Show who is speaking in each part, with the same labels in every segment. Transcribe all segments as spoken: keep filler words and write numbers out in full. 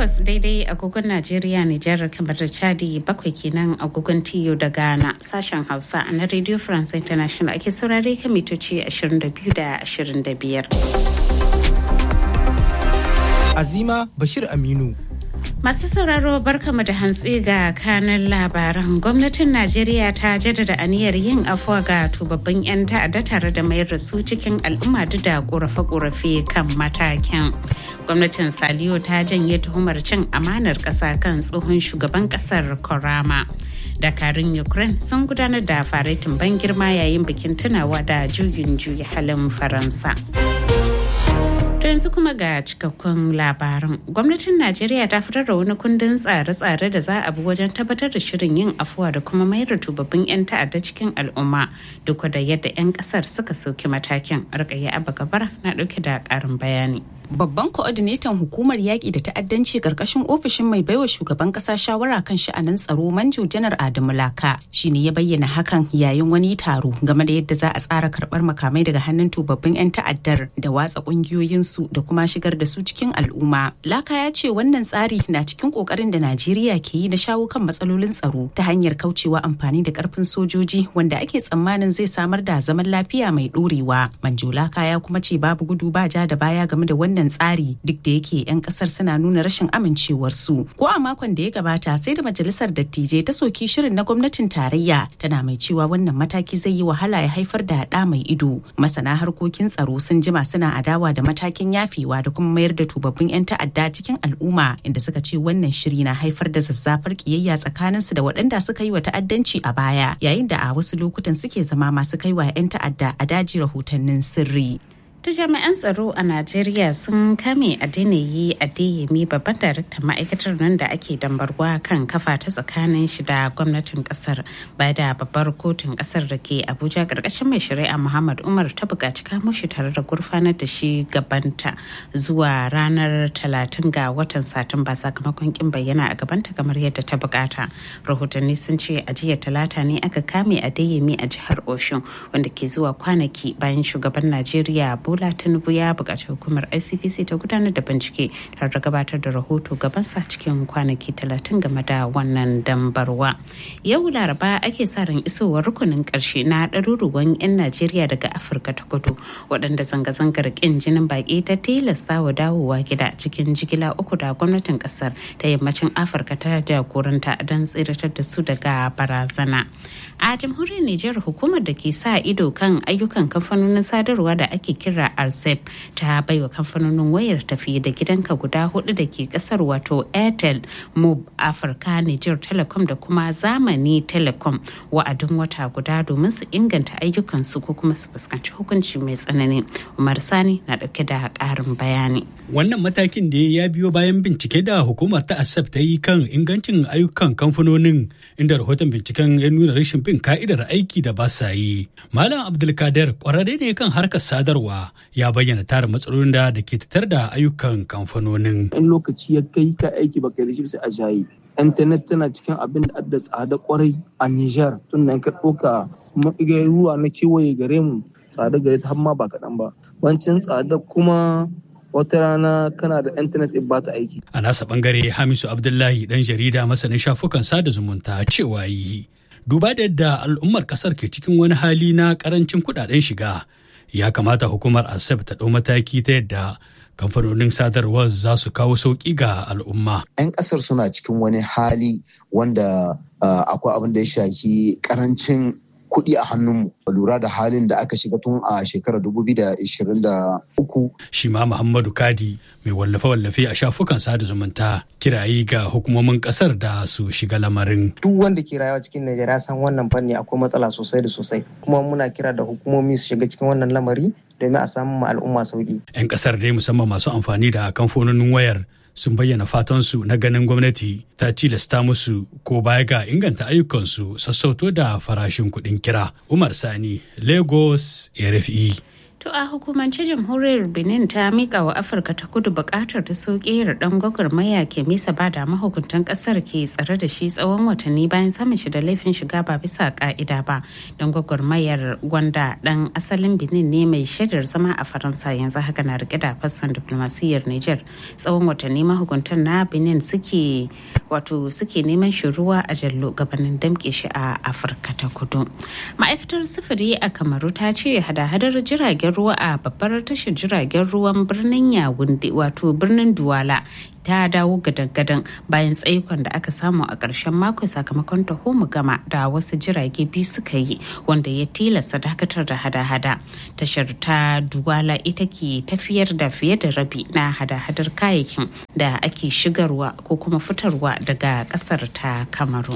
Speaker 1: takwas daidai agogon Najeriya, Nijar, kamar da Chadi, bakwai kenan agogon Tiyo da Ghana. Sashen Hausa na Radio France International ake saurare kan mitoci ashirin da biyu da ashirin da biyar.
Speaker 2: Azima Bashir Aminu.
Speaker 1: Masu sauraro barkamu da hantsi ga kanan labaran. Gwamnatin Najeriya ta jaddada aniyar yin afuwa ga tubabbin 'yan ta'adda tare da mayar da su cikin al'umma duk da korafe-korafe kan matakin. Gwamnatin Saliyo ta janye tuhumar cin amanar ƙasa kan tsohon shugaban ƙasar Korama. Dakarun Ukraine sun gudanar da faretin ban girma yayin bikin tunawa da juyin juya halin Faransa. To yanzu kuma ga cikakkun labaran. Gwamnatin Najeriya ta fitar da wani kundin tsare-tsare da za a bi wajen tabbatar da shirin yin afuwa da kuma mayar da tubabbin 'yan ta'adda cikin al'umma duk da yadda 'yan kasar suka soki matakin. Rukayya Abba Kabara na dauke da karin bayani.
Speaker 3: Babban coordinator hukumar yaƙi da ta'addanci ƙarƙashin ofishin mai baiwa shugaban ƙasa shawara kan sha'anin tsaro Manjo Janar Adamu Laka shine ya bayyana hakan yayin wani taro game da yadda za a tsara karɓar makamai daga hannun tubabbin 'yan ta'addar da watsa ƙungiyoyinsu da kuma shigar da su cikin al'umma. Laka ya ce wannan tsari na cikin ƙoƙarin da Najeriya ke yi na shawo kan matsalolin tsaro ta hanyar kaucewa amfani da ƙarfin sojoji wanda ake tsammanin zai samar da zaman lafiya mai ɗorewa. Manjo Laka ya kuma ce babu gudu ba ja da baya game da wannan tsari duk da yake 'yan kasar suna nuna rashin amincewarsu. Ko a makon da ya gabata sai da majalisar dattijai ta soki shirin na gwamnatin tarayya tana mai cewa wannan mataki zai yi wahala ya haifar da ɗa mai ido. Masana harkokin tsaro sun jima suna adawa da matakin yafewa da kuma mayar da tubabbin 'yan ta'adda cikin al'umma inda suka ce wannan shiri na haifar da zazzafar kiyayya tsakaninsu da waɗanda suka yi wa ta'addanci a baya yayin da a wasu lokutan suke zama masu kai wa 'yan ta'adda a daji rahotannin sirri.
Speaker 1: Da jami'an tsaro a Najeriya sun kame Adeniyi Adeyemi babban daraktan ma'aikatar nan da ake dambarwa kan kafa ta tsakanin shi da gwamnatin kasar ba da babbar kotun kasar da ke Abuja karkashin mai shari'a Muhammad Umar ta buƙaci kamo shi tare da gurfanar da shi gabanta zuwa ranar talatin ga watan Satumba sakamakon kin bayyana a gabanta kamar yadda ta bukata. Rahotanni sun ce a jiya talata ne aka kame Adeyemi a jihar Oshun wanda ke zuwa kwanaki bayan shugaban Najeriya Bola Tinubu ya buƙaci hukumar I C P C ta gudanar da bincike tare da gabatar da rahoto gabansa cikin kwanaki talatin game da wannan dambarwa. Yau Laraba ake sa ran isowar rukunin ƙarshe na ɗaruruwan 'yan Najeriya daga Afirka ta Kudu waɗanda zanga-zangar ƙin jinin baƙi ta tilasta wa dawowa gida cikin jigila uku da gwamnatin ƙasar ta yammacin Afirka ta jagoranta don tsiratar da su daga barazana. A jamhuriyar Nijar hukumar da ke sa ido kan ayyukan kamfanonin sadarwa da ake kira R C E P ta baiwa kamfanonin wayar tafi da gidanka guda hudu da ke kasar wato Airtel, Mob, Africa, Niger Telecom da kuma Zamani Telecom wa'adin wata guda domin su inganta ayyukansu ko kuma su fuskanci hukunci mai tsanani. Umar Sani na dauke da karin bayani.
Speaker 4: Wannan matakin da ya biyo bayan bincike da hukumar ta A S A P ta yi kan ingancin ayyukan kamfanonin inda rahoton binciken ya nuna rashin bin ka'idar aiki da ba sa yi. Malam Abdulkadir kwararre ne kan harkar sadarwa ya bayyana tarin matsalolin da da ke tattare da ayyukan kamfanonin.
Speaker 5: In lokaci ya kai ka aiki baka da shi sai a jayi. Internet tana cikin abin da adda tsada kwarai a Niger tun nan ka ɗauka ruwa na kewaye gare mu tsada gare ta har ma ba kaɗan ba. Wancan tsada kuma wata rana kana da intanet in ba ta aiki.
Speaker 4: A nasa bangare Hamisu Abdullahi dan jarida masanin shafukan sada zumunta cewa yi. Duba da yadda al'ummar kasar ke cikin wani hali na karancin kudaden shiga, ya kamata hukumar A S A P ta ɗau mataki ta yadda kamfanonin sadarwar za su kawo sauƙi ga al'umma.
Speaker 6: 'Yan ƙasar suna cikin wani hali wanda uh, akwai abin da ya shafi karancin kuɗi a hannunmu. Lura da halin da aka shiga tun a shekarar dubu biyu da ashirin da uku.
Speaker 4: Shi ma Muhammadu Kadi mai wallafe-wallafe a shafukan sada zumunta kirayi ga hukumomin ƙasar da su shiga lamarin.
Speaker 7: Duk wanda ke rayuwa cikin Najeriya san wannan fanni akwai matsala sosai da sosai. Kuma muna kira da hukumomi su shiga cikin wannan lamari domin a samu ma al'umma sauki.
Speaker 4: 'Yan ƙasar dai musamman masu amfani da kamfanonin wayar sun bayyana fatansu na ganin gwamnati ta tilasta musu ko baya ga inganta ayyukansu sassauto da farashin kuɗin kira. Umar Sani, Lagos, R F I.
Speaker 1: To a hukumance jamhuriyar Benin ta mika wa Afirka ta kudu bukatar ta soke dan gwagwarmaya ke misa ba da mahukuntan kasar ke tsare da shi tsawon watanni bayan samun shi da laifin shiga ba bisa ka'ida ba. Dan gwagwarmayar gwanda dan asalin Benin ne mai shaidar zama a Faransa yanzu haka na rike da fasfon diplomasiyyar Niger. Tsawon watanni mahukuntan na Benin suke wato suke neman shi ruwa a jallo gabanin damke shi a Afirka ta kudu. Ma'aikatar sufuri a Kamaru ta ce hada-hadar jiragen ruwa a babbar tashar jiragen ruwan birnin Yawunde wato birnin Duwala ta dawo gadan-gadan bayan tsaikon da aka samu a ƙarshen mako sakamakon taho gama da wasu jirage biyu suka yi wanda ya tilasta dakatar da hada-hada. Tashar ta Duwala ita ke tafiyar da fiye da rabi na hada-hadar kayayyakin da ake shigarwa ko kuma fitarwa daga ƙasar ta Kamaru.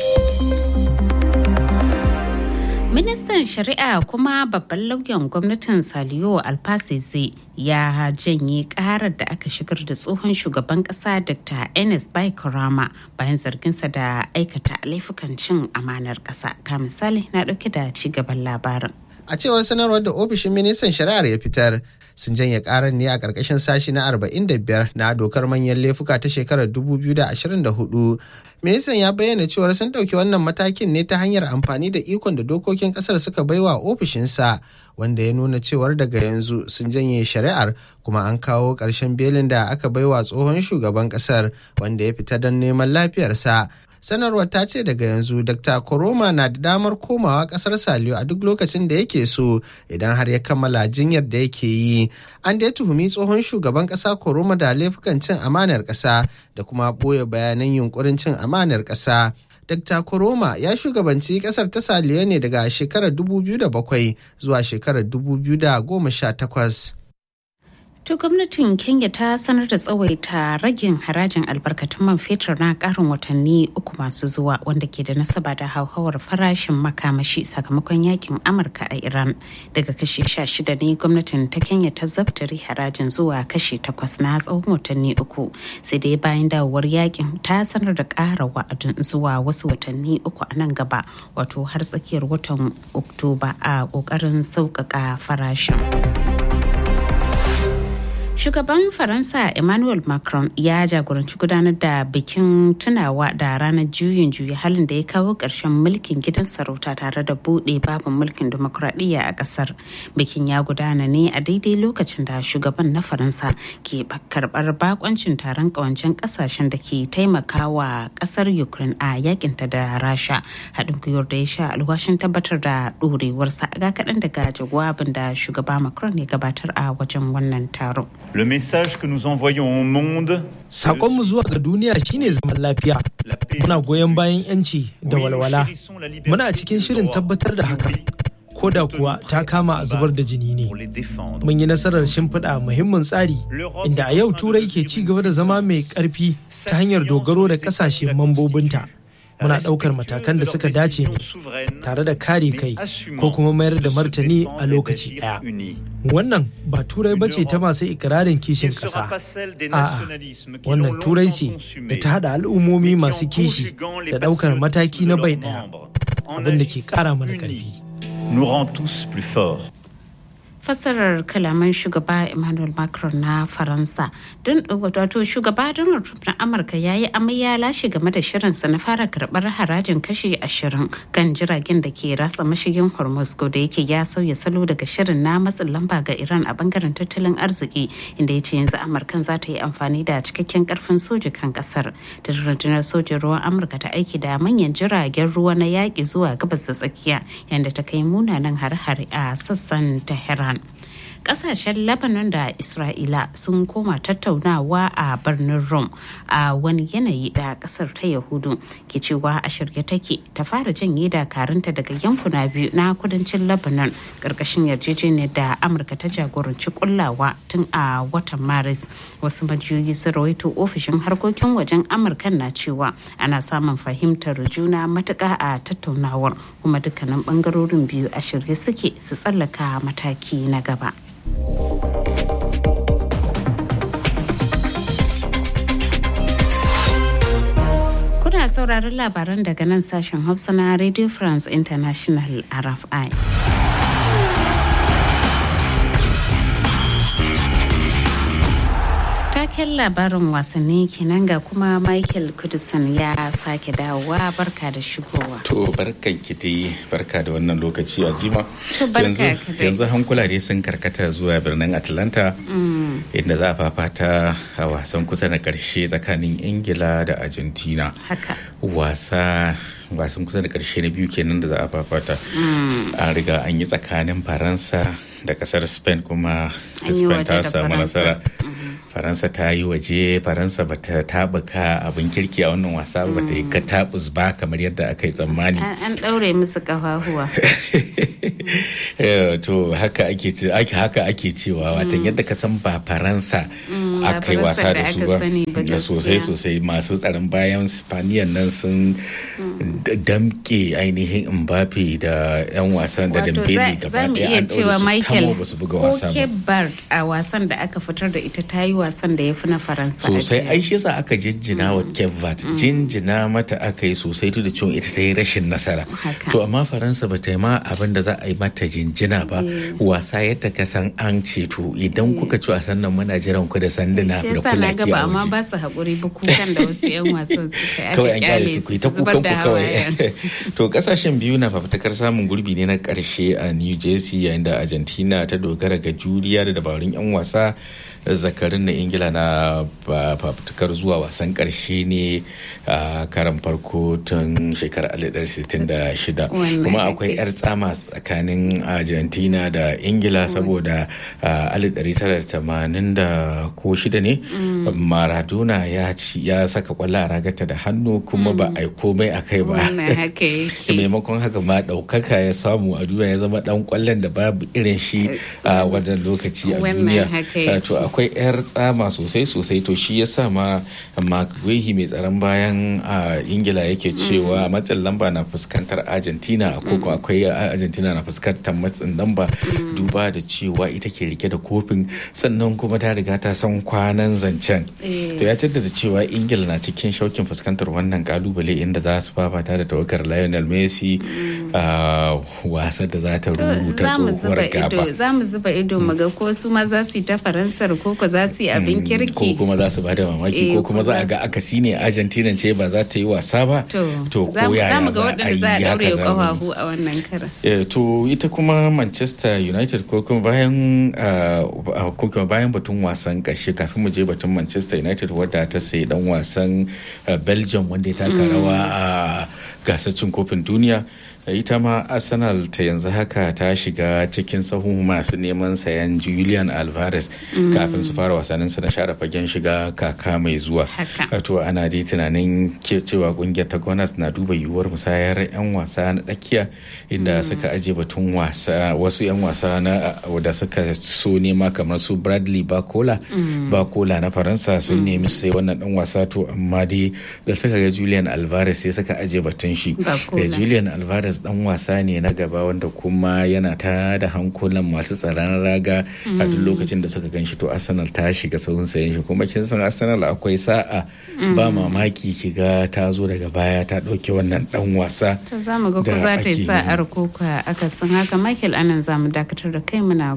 Speaker 1: Ministan Shari'a kuma babban lauyan gwamnatin Saliyo Alfasese ya janye karar da aka shigar da tsohon shugaban kasa Doctor Enes Bai Koroma bayan zarginsa da aikata laifukan cin amanar kasa. Ka misali na dauke da ci gaban labarin.
Speaker 8: A cewar sanarwar da ofishin ministan shari'ar ya fitar, sun janye karar ne a ƙarƙashin sashi na arba'in da biyar na dokar manyan laifuka ta shekarar dubu biyu da ashirin da hudu. Ministan ya bayyana cewar sun ɗauki wannan matakin ne ta hanyar amfani da ikon da dokokin ƙasar suka baiwa ofishinsa, wanda ya nuna cewar daga yanzu sun janye shari'ar kuma an kawo ƙarshen belin da aka baiwa tsohon shugaban ƙasar wanda ya fita don neman lafiyarsa. Sanarwar ta ce daga yanzu Doctor Koroma na da damar komawa kasar Saliyo a duk lokacin da yake so idan har ya kammala jinyar da yake yi. An da ya tuhumi tsohon shugaban kasa Koroma da laifukan cin amanar kasa da kuma ɓoye bayanan yunkurin cin amanar kasa. Doctor Koroma ya shugabanci kasar ta Saliyo ne daga shekarar dubu biyu da bakwai zuwa shekarar dubu biyu da goma sha takwas.
Speaker 1: To gwamnatin Kenya ta sanar da tsawaita ragin harajin albarkatun man fetur na karin watanni uku masu zuwa wanda ke da nasaba da hauhawar farashin makamashi sakamakon yakin Amurka a Iran. Daga kashi sha shida ne gwamnatin ta Kenya ta zabtare harajin zuwa kashi takwas na tsawon watanni uku. Sai dai bayan dawowar yakin ta sanar da ƙara wa'adin zuwa wasu watanni uku a nan gaba wato har tsakiyar watan Oktoba a ƙoƙarin sauƙaƙa farashin. Shugaban Faransa Emmanuel Macron ya jagoranci gudanar da bikin tunawa da ranar juyin juya halin da ya kawo ƙarshen mulkin gidan sarauta tare da buɗe babin mulkin demokuraɗiyya a ƙasar. Bikin ya gudana ne a daidai lokacin da shugaban na Faransa ke karɓar bakoncin taron ƙawancen ƙasashen da ke taimakawa ƙasar Ukraine a yakinta da Rasha. Haɗin gwiwar da ya sha alwashin tabbatar da ɗorewarsa ga kaɗan daga jawabin da shugaba Macron ya gabatar a wajen wannan taron.
Speaker 9: Le message que nous envoyons au monde.
Speaker 2: Sakonmu zuwa ga duniya shine zaman lafiya. Muna goyon bayan yanci da walwala. Muna cikin shirin tabbatar da haka. Ko da kuwa ta kama a zubar da jini ne. Mun yi nasarar shimfiɗa muhimmin tsari inda a yau Turai ke ci gaba da zama mai ƙarfi ta hanyar dogaro da ƙasashe mambobinta. Muna ɗaukar matakan da suka dace ne tare da kare kai ko kuma mayar da martani a lokaci ɗaya. Wannan ba turai bace ta masu ikirarin kishin ƙasa. A'a, wannan turai ce da ta haɗa al'ummomi masu kishi da ɗaukar mataki na bai ɗaya, abin da ke ƙara mana ƙarfi.
Speaker 1: Fassarar kalaman shugaba Emmanuel Macron na Faransa. Don wato shugaba Donald Trump na Amurka ya yi amai ya lashe game da shirinsa na fara karɓar harajin kashi ashirin kan jiragen da ke ratsa mashigin Hormuz da yake ya sauya salo daga shirin na matsin lamba ga Iran a bangaren tattalin arziki inda ya ce yanzu Amurkan za ta yi amfani da cikakken karfin soja kan kasar. Da rundunar sojin ruwan Amurka ta aiki da manyan jiragen ruwa na yaƙi zuwa gabas da tsakiya yadda ta kai munanan hare-hare a sassan Tehran. Kasashen Lebanon da Isra'ila sun koma tattaunawa a birnin Rome a wani yanayi da kasar ta Yahudu ke cewa a shirye take ta fara janye dakarunta daga yankuna biyu na kudancin Lebanon karkashin yarjejeniyar da Amurka ta jagoranci kullawa tun a watan Maris. Wasu majiyoyi sun rawaito ofishin harkokin wajen Amurka na cewa ana samun fahimtar juna matuƙa a tattaunawar kuma dukkanin bangarorin biyu a shirye suke su tsallaka mataki na gaba. Kuna sauraron labaran daga nan sashen Hausa na Radio France International R F I. Taken labarin wasanni kenan ga kuma Michael Kudusan ya sake dawowa. Barka da shigowa.
Speaker 10: To barkan ki dai, barka da wannan lokaci Azima.
Speaker 1: To barka ka dai.
Speaker 10: Yanzu hankula dai sun karkata zuwa birnin Atlanta inda za a fafata a wasan kusa na karshe tsakanin Ingila da Argentina.
Speaker 1: Haka.
Speaker 10: Wasa wasan kusa da karshe na biyu kenan da za a fafata. An riga an yi tsakanin Faransa da kasar Spain kuma Spain ta samu nasara. Faransa ta yi waje, Faransa ba ta tabuka abin kirki a wannan wasa ba ta yi katabus ba kamar yadda aka yi tsammani.
Speaker 1: An ɗaure musu kafafuwa.
Speaker 10: To haka ake haka ake cewa watan yadda ka san ba Faransa aka yi wasa da su ba sosai sosai masu tsaron bayan Spaniyan nan sun damke ainihin Mbappe da 'yan wasan da Dembele gaba ɗaya an ɗaure su tamo ba su buga wasa
Speaker 1: ba. A wasan da aka fitar da ita ta yi wasan da ya fi na Faransa
Speaker 10: sosai ai shi yasa aka jinjina wa Cape Verde jinjina mata aka yi sosai tun da cewa ita ta yi rashin nasara to amma Faransa ba ta yi ma abin da za a yi mata jinjina ba wasa yadda ka san an ceto idan kuka ci wasan nan muna jiran ku da sanduna da kula ki
Speaker 1: a amma ba su haƙuri ba kukan da wasu 'yan wasan suka yi
Speaker 10: kawai an kyale su ku ta kukan ku kawai to kasashen biyu na fafutukar samun gurbi ne na ƙarshe a New Jersey yayin da Argentina ta dogara ga juriya da dabarun 'yan wasa zakarin na Ingila na fafutukar zuwa wasan karshe ne a karan farko tun shekarar alif ɗari sittin da shida kuma akwai 'yar tsama tsakanin Argentina da Ingila saboda alif ɗari tara da tamanin da ko shida ne Maradona ya saka kwallo a ragata da hannu kuma ba a yi komai a kai ba maimakon haka ma ɗaukaka ya samu a duniya ya zama ɗan kwallon da babu irin shi a wajen lokaci a duniya akwai 'yar tsama sosai sosai to shi ya sa ma Mark Guehi mai tsaron bayan a Ingila yake cewa matsin lamba na fuskantar Argentina ko akwai Argentina na fuskantar matsin lamba duba da cewa ita ke rike da kofin sannan kuma ta riga ta san kwanan zancen to ya jaddada cewa Ingila na cikin shaukin fuskantar wannan kalubale inda za su fafata da tawagar Lionel Messi a wasan da za ta rubuta tsohuwar gaba
Speaker 1: za mu zuba ido mu ga ko su ma za su yi ta Faransar ko ko za su yi abin kirki
Speaker 10: ko kuma za su bada mamaki ko kuma za a ga akasi ne Argentina ce ba za ta yi wasa ba
Speaker 1: to ko yaya za a yi za a daure kafafu a wannan karan
Speaker 10: to ita kuma Manchester United ko kuma bayan ko kuma bayan batun wasan kashe kafin mu je batun Manchester United wadda ta sai dan wasan Belgium wanda ya taka rawa a gasar cin kofin duniya ita ma Arsenal ta yanzu haka ta shiga cikin sahun masu neman sayan Julian Alvarez kafin su fara wasannin su na share fagen shiga kaka mai zuwa to ana dai tunanin cewa kungiyar ta Gunners na duba yiwuwar musayar yan wasa na tsakiya inda suka aje batun wasa wasu yan wasa na da suka so nema kamar su Bradley Barcola Barcola na Faransa sun nemi su sai wannan dan wasa to amma dai da suka ga Julian Alvarez sai suka aje batun shi Julian Alvarez dan wasa ne na gaba wanda kuma yana ta da hankulan masu tsaron raga a duk lokacin da suka ganshi to Arsenal ta shiga sahun sayen shi kuma kin san Arsenal akwai sa'a ba mamaki kiga ta zo daga baya ta dauke wannan dan wasa
Speaker 1: to zamu ga ko za ta yi sa'ar ko aka san haka Michael anan zamu dakatar da kai muna